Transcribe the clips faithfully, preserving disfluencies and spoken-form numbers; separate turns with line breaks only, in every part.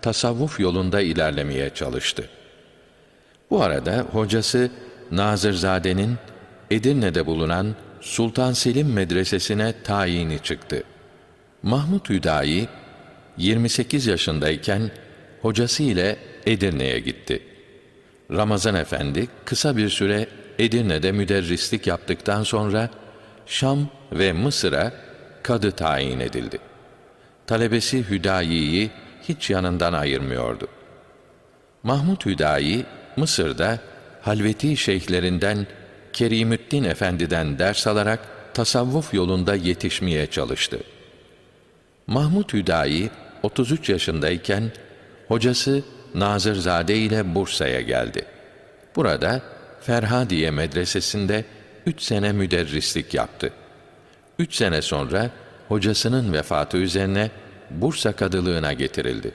tasavvuf yolunda ilerlemeye çalıştı. Bu arada hocası Nazırzade'nin Edirne'de bulunan Sultan Selim Medresesi'ne tayini çıktı. Mahmud Hüdayi yirmi sekiz yaşındayken hocası ile Edirne'ye gitti. Ramazan Efendi kısa bir süre Edirne'de müderrislik yaptıktan sonra Şam ve Mısır'a kadı tayin edildi. Talebesi Hüdayi'yi hiç yanından ayırmıyordu. Mahmud Hüdayi Mısır'da Halveti şeyhlerinden Kerimüddin Efendi'den ders alarak tasavvuf yolunda yetişmeye çalıştı. Mahmud Hüdayi otuz üç yaşındayken hocası Nazırzade ile Bursa'ya geldi. Burada Ferhadiye Medresesi'nde üç sene müderrislik yaptı. Üç sene sonra hocasının vefatı üzerine Bursa kadılığına getirildi.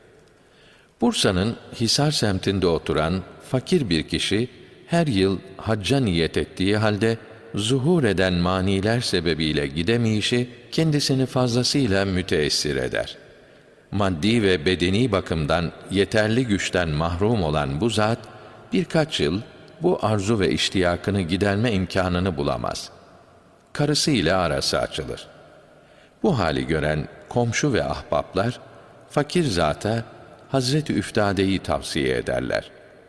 Bursa'nın Hisar semtinde oturan fakir bir kişi her yıl hacca niyet ettiği halde zuhur eden maniler sebebiyle gidemeyişi kendisini fazlasıyla müteessir eder. Maddi ve bedeni bakımdan yeterli güçten mahrum olan bu zat birkaç yıl bu arzu ve iştiyakını giderme imkanını bulamaz. Karısı ile arası açılır. Bu hali gören komşu ve ahbaplar fakir zata Hazreti Üftade'yi tavsiye ederler.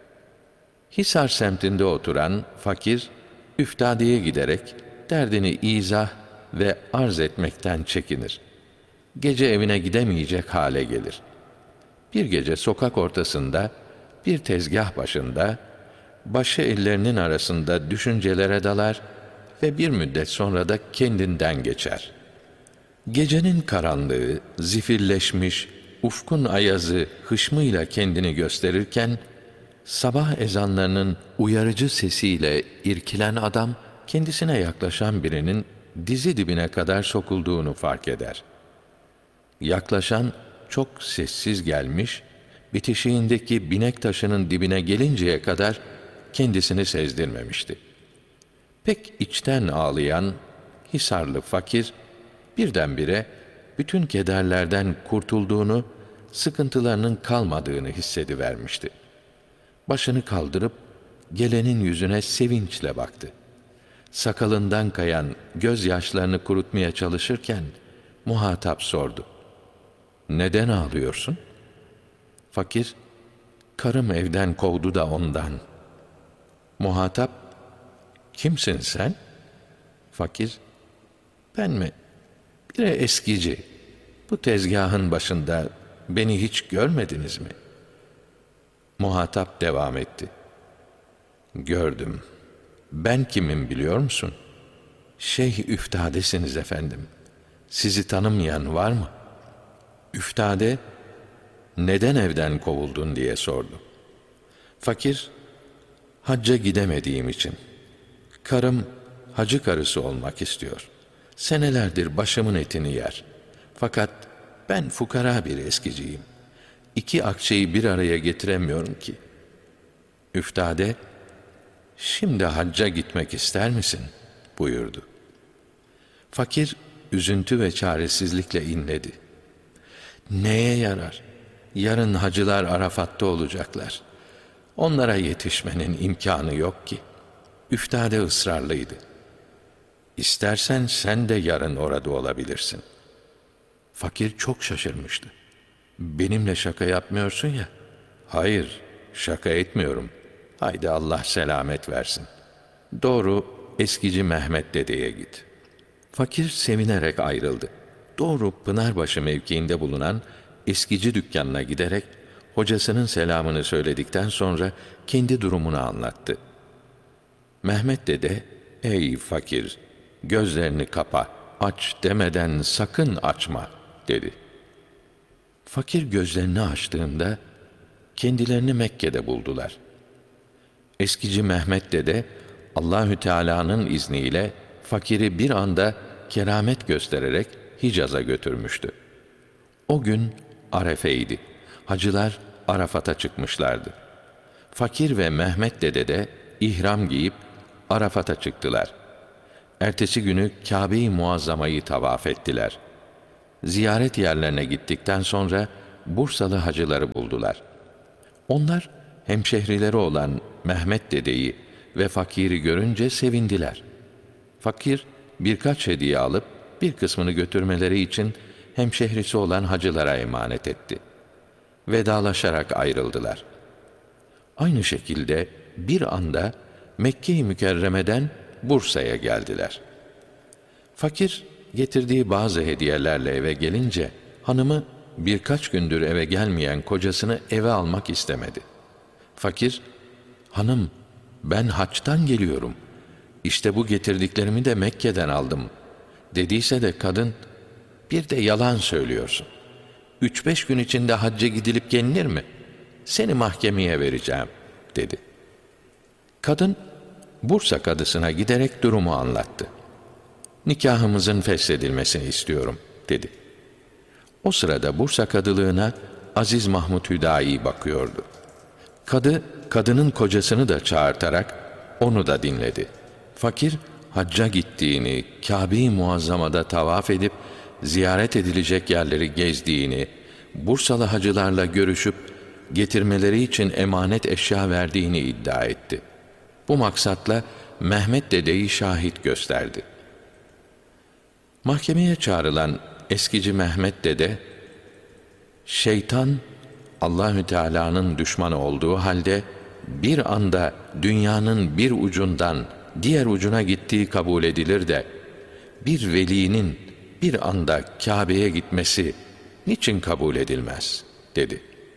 Hisar semtinde oturan fakir Üftade'ye giderek derdini izah ve arz etmekten çekinir. Gece evine gidemeyecek hale gelir. Bir gece sokak ortasında, bir tezgah başında, başı ellerinin arasında düşüncelere dalar ve bir müddet sonra da kendinden geçer. Gecenin karanlığı, zifirleşmiş, ufkun ayazı hışmıyla kendini gösterirken, sabah ezanlarının uyarıcı sesiyle irkilen adam, kendisine yaklaşan birinin dizi dibine kadar sokulduğunu fark eder. Yaklaşan çok sessiz gelmiş, bitişiğindeki binek taşının dibine gelinceye kadar kendisini sezdirmemişti. Pek içten ağlayan Hisarlı fakir birdenbire bütün kederlerden kurtulduğunu, sıkıntılarının kalmadığını hissedivermişti. Başını kaldırıp gelenin yüzüne sevinçle baktı. Sakalından kayan gözyaşlarını kurutmaya çalışırken muhatap sordu. "Neden ağlıyorsun?" Fakir, "Karım evden kovdu da ondan." Muhatap, "Kimsin sen?" Fakir, "Ben mi? Bir eskici. Bu tezgahın başında beni hiç görmediniz mi?" Muhatap devam etti. "Gördüm. Ben kimim biliyor musun? Şeyh Üftadesiniz efendim. Sizi tanımayan var mı?" Üftade, "Neden evden kovuldun?" diye sordu. Fakir, "Hacca gidemediğim için. Karım hacı karısı olmak istiyor. Senelerdir başımın etini yer. Fakat ben fukara bir eskiciyim. İki akçeyi bir araya getiremiyorum ki." Üftade, "Şimdi hacca gitmek ister misin?" buyurdu. Fakir üzüntü ve çaresizlikle inledi. "Neye yarar? Yarın hacılar Arafat'ta olacaklar. Onlara yetişmenin imkanı yok ki." Üftade ısrarlıydı. "İstersen sen de yarın orada olabilirsin." Fakir çok şaşırmıştı. "Benimle şaka yapmıyorsun ya." "Hayır, şaka etmiyorum. Haydi Allah selamet versin. Doğru eskici Mehmet dedeye git." Fakir sevinerek ayrıldı. Doğru Pınarbaşı mevkiinde bulunan eskici dükkanına giderek hocasının selamını söyledikten sonra kendi durumunu anlattı. Mehmet dede, "Ey fakir, gözlerini kapa, aç demeden sakın açma," dedi. Fakir gözlerini açtığında kendilerini Mekke'de buldular. Eskici Mehmet dede Allahü Teala'nın izniyle fakiri bir anda keramet göstererek Hicaz'a götürmüştü. O gün Arefe'ydi. Hacılar Arafat'a çıkmışlardı. Fakir ve Mehmet dede de ihram giyip Arafat'a çıktılar. Ertesi günü Kâbe-i Muazzama'yı tavaf ettiler. Ziyaret yerlerine gittikten sonra Bursalı hacıları buldular. Onlar hemşehrileri olan Mehmet dedeyi ve fakiri görünce sevindiler. Fakir birkaç hediye alıp bir kısmını götürmeleri için hemşehrisi olan hacılara emanet etti. Vedalaşarak ayrıldılar. Aynı şekilde bir anda Mekke-i Mükerreme'den Bursa'ya geldiler. Fakir getirdiği bazı hediyelerle eve gelince hanımı birkaç gündür eve gelmeyen kocasını eve almak istemedi. Fakir, "Hanım, ben haçtan geliyorum. İşte bu getirdiklerimi de Mekke'den aldım." Dediyse de kadın, "Bir de yalan söylüyorsun. Üç beş gün içinde hacca gidilip gelinir mi? Seni mahkemeye vereceğim." dedi. Kadın, Bursa kadısına giderek durumu anlattı. "Nikahımızın feshedilmesini istiyorum." dedi. O sırada Bursa kadılığına Aziz Mahmud Hüdayi bakıyordu. Kadı, kadının kocasını da çağırtarak onu da dinledi. Fakir, hacca gittiğini, Kâbe-i Muazzama'da tavaf edip ziyaret edilecek yerleri gezdiğini, Bursalı hacılarla görüşüp getirmeleri için emanet eşya verdiğini iddia etti. Bu maksatla Mehmet dedeyi şahit gösterdi. Mahkemeye çağrılan eskici Mehmet dede, "Şeytan Allahü Teala'nın düşmanı olduğu halde bir anda dünyanın bir ucundan diğer ucuna gittiği kabul edilir de bir velinin bir anda Kâbe'ye gitmesi niçin kabul edilmez?" dedi.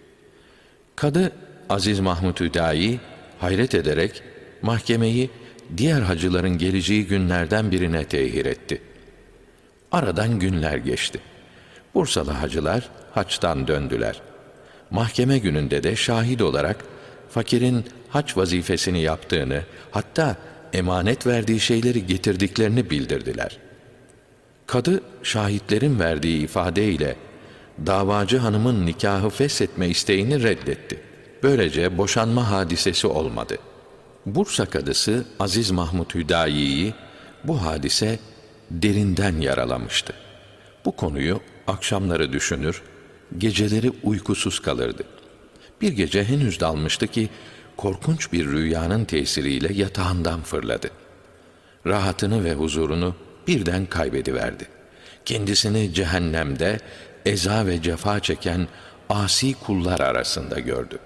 Kadı Aziz Mahmud Hüdayi hayret ederek mahkemeyi diğer hacıların geleceği günlerden birine tehir etti. Aradan günler geçti. Bursalı hacılar haçtan döndüler. Mahkeme gününde de şahit olarak fakirin hac vazifesini yaptığını, hatta emanet verdiği şeyleri getirdiklerini bildirdiler. Kadı şahitlerin verdiği ifadeyle davacı hanımın nikahı feshetme isteğini reddetti. Böylece boşanma hadisesi olmadı. Bursa kadısı Aziz Mahmud Hüdayi'yi bu hadise derinden yaralamıştı. Bu konuyu akşamları düşünür, geceleri uykusuz kalırdı. Bir gece henüz dalmıştı ki korkunç bir rüyanın tesiriyle yatağından fırladı. Rahatını ve huzurunu birden kaybediverdi. Kendisini cehennemde eza ve cefa çeken asi kullar arasında gördü.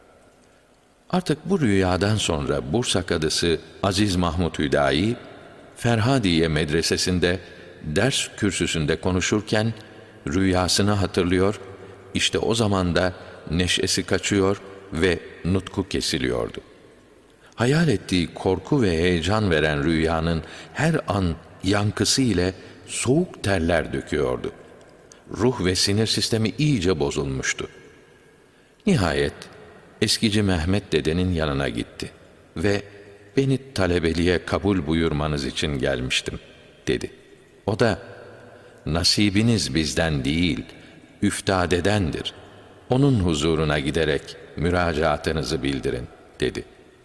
Artık bu rüyadan sonra Bursa kadısı Aziz Mahmud Hüdayi, Ferhadiye medresesinde ders kürsüsünde konuşurken rüyasını hatırlıyor, işte o zaman da neşesi kaçıyor ve nutku kesiliyordu. Hayal ettiği korku ve heyecan veren rüyanın her an yankısı ile soğuk terler döküyordu. Ruh ve sinir sistemi iyice bozulmuştu. Nihayet eskici Mehmet dedenin yanına gitti ve "Beni talebeliğe kabul buyurmanız için gelmiştim." dedi. O da "Nasibiniz bizden değil, üftadedendir. Onun huzuruna giderek müracaatınızı bildirin." dedi.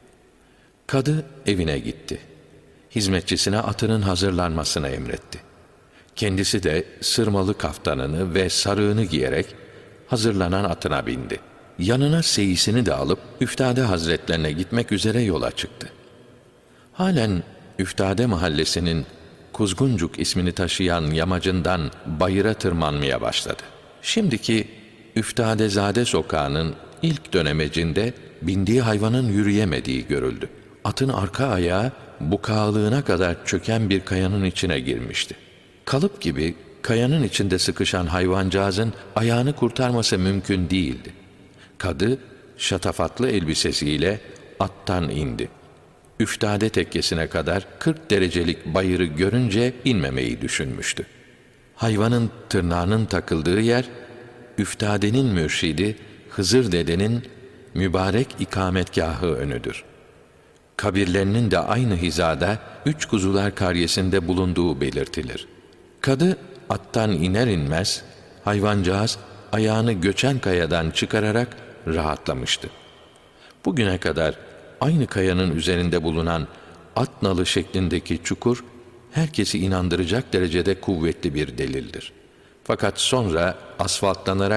Kadı evine gitti. Hizmetçisine atının hazırlanmasını emretti. Kendisi de sırmalı kaftanını ve sarığını giyerek hazırlanan atına bindi. Yanına seyisini de alıp Üftade Hazretlerine gitmek üzere yola çıktı. Halen Üftade mahallesinin Kuzguncuk ismini taşıyan yamacından bayıra tırmanmaya başladı. Şimdiki Üftadezade sokağının ilk dönemecinde bindiği hayvanın yürüyemediği görüldü. Atın arka ayağı bukağılığına kadar çöken bir kayanın içine girmişti. Kalıp gibi kayanın içinde sıkışan hayvancağızın ayağını kurtarması mümkün değildi. Kadı şatafatlı elbisesiyle attan indi. Üftade tekkesine kadar kırk derecelik bayırı görünce inmemeyi düşünmüştü. Hayvanın tırnağının takıldığı yer, Üftade'nin mürşidi Hızır dedenin mübarek ikametgahı önüdür. Kabirlerinin de aynı hizada üç kuzular karyesinde bulunduğu belirtilir. Kadı attan iner inmez, hayvancağız ayağını göçen kayadan çıkararak rahatlamıştı. Bugüne kadar aynı kayanın üzerinde bulunan at nalı şeklindeki çukur, herkesi inandıracak derecede kuvvetli bir delildir. Fakat sonra asfaltlanarak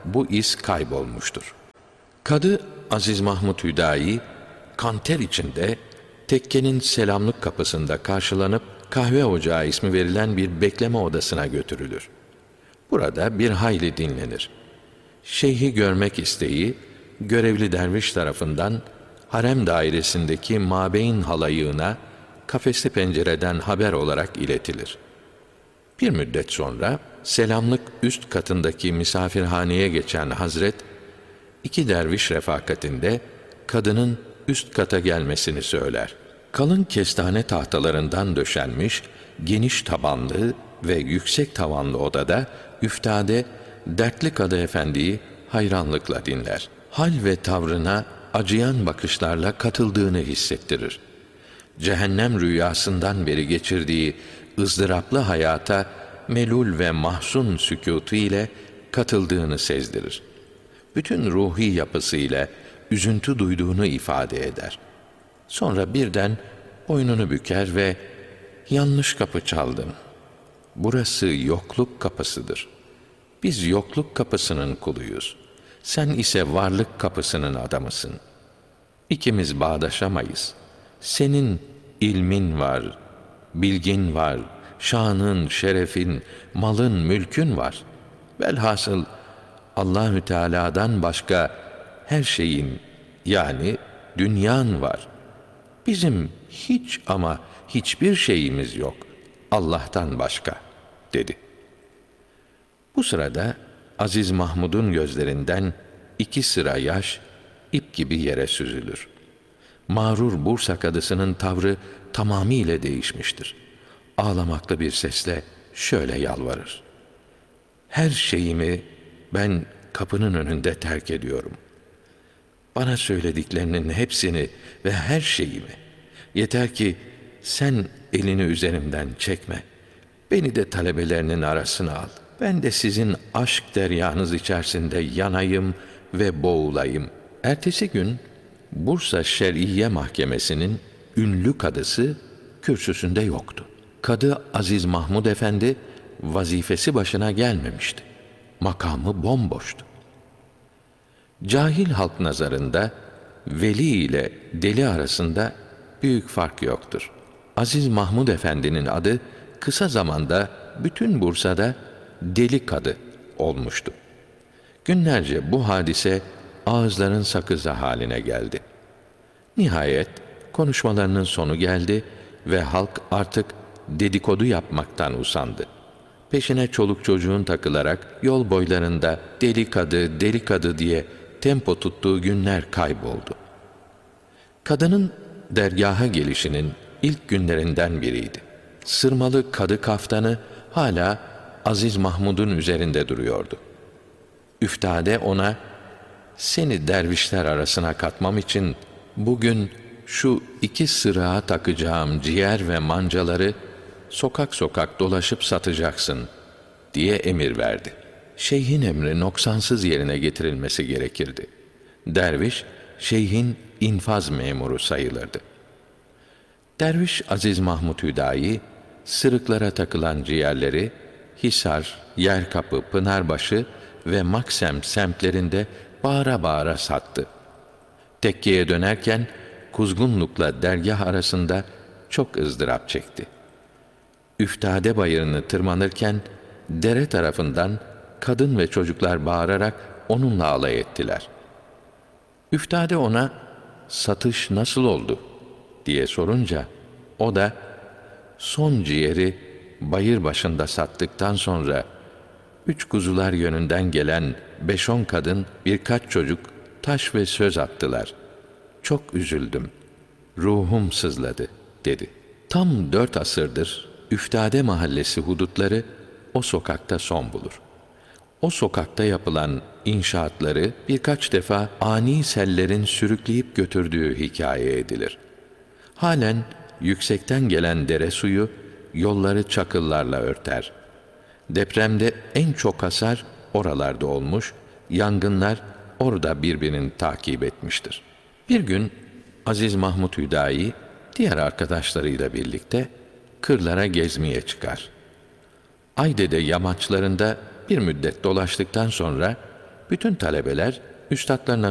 bu iz kaybolmuştur. Kadı Aziz Mahmud Hüdayi, kanter içinde tekkenin selamlık kapısında karşılanıp kahve ocağı ismi verilen bir bekleme odasına götürülür. Burada bir hayli dinlenir. Şeyhi görmek isteği, görevli derviş tarafından harem dairesindeki mabeyn halayığına kafesli pencereden haber olarak iletilir. Bir müddet sonra selamlık üst katındaki misafirhaneye geçen Hazret, iki derviş refakatinde kadının üst kata gelmesini söyler. Kalın kestane tahtalarından döşenmiş, geniş tabanlı ve yüksek tavanlı odada üftade dertli Kadı Efendi'yi hayranlıkla dinler. Hal ve tavrına acıyan bakışlarla katıldığını hissettirir. Cehennem rüyasından beri geçirdiği ızdıraplı hayata melul ve mahzun sükûtu ile katıldığını sezdirir. Bütün ruhi yapısıyla üzüntü duyduğunu ifade eder. Sonra birden boynunu büker ve yanlış kapı çaldım. Burası yokluk kapısıdır. Biz yokluk kapısının kuluyuz. Sen ise varlık kapısının adamısın. İkimiz bağdaşamayız. Senin ilmin var, bilgin var, şanın, şerefin, malın, mülkün var. Velhasıl Allahü Teala'dan başka her şeyin, yani dünyan var. Bizim hiç ama hiçbir şeyimiz yok Allah'tan başka, dedi. Bu sırada Aziz Mahmud'un gözlerinden iki sıra yaş ip gibi yere süzülür. Mağrur Bursa kadısının tavrı tamamiyle değişmiştir. Ağlamaklı bir sesle şöyle yalvarır: her şeyimi ben kapının önünde terk ediyorum. Bana söylediklerinin hepsini ve her şeyimi, yeter ki sen elini üzerimden çekme. Beni de talebelerinin arasına al. Ben de sizin aşk deryanız içerisinde yanayım ve boğulayım. Ertesi gün Bursa Şer'iye Mahkemesi'nin ünlü kadısı kürsüsünde yoktu. Kadı Aziz Mahmud Efendi vazifesi başına gelmemişti. Makamı bomboştu. Cahil halk nazarında veli ile deli arasında büyük fark yoktur. Aziz Mahmud Efendi'nin adı kısa zamanda bütün Bursa'da deli kadı olmuştu. Günlerce bu hadise ağızların sakızı haline geldi. Nihayet konuşmalarının sonu geldi ve halk artık dedikodu yapmaktan usandı. Peşine çoluk çocuğun takılarak yol boylarında deli kadı, deli kadı diye tempo tuttuğu günler kayboldu. Kadının dergaha gelişinin ilk günlerinden biriydi. Sırmalı kadı kaftanı hala Aziz Mahmud'un üzerinde duruyordu. Üftade ona, seni dervişler arasına katmam için bugün şu iki sırığa takacağım ciğer ve mancaları sokak sokak dolaşıp satacaksın diye emir verdi. Şeyhin emri noksansız yerine getirilmesi gerekirdi. Derviş, şeyhin infaz memuru sayılırdı. Derviş Aziz Mahmud Hüdayi, sırıklara takılan ciğerleri Hisar, Yerkapı, Pınarbaşı ve Maksem semtlerinde bağıra bağıra sattı. Tekkeye dönerken Kuzgunluk'la dergah arasında çok ızdırap çekti. Üftade bayırını tırmanırken dere tarafından kadın ve çocuklar bağırarak onunla alay ettiler. Üftade ona, satış nasıl oldu diye sorunca, o da son ciğeri bayır başında sattıktan sonra üç kuzular yönünden gelen beş on kadın, birkaç çocuk taş ve söz attılar. Çok üzüldüm, ruhum sızladı, dedi. Tam dört asırdır Üftade mahallesi hudutları o sokakta son bulur. O sokakta yapılan inşaatları birkaç defa ani sellerin sürükleyip götürdüğü hikaye edilir. Halen yüksekten gelen dere suyu yolları çakıllarla örter. Depremde en çok hasar oralarda olmuş, yangınlar orada birbirini takip etmiştir. Bir gün Aziz Mahmud Hüdayi diğer arkadaşlarıyla birlikte kırlara gezmeye çıkar. Aydede yamaçlarında bir müddet dolaştıktan sonra bütün talebeler üstadlarına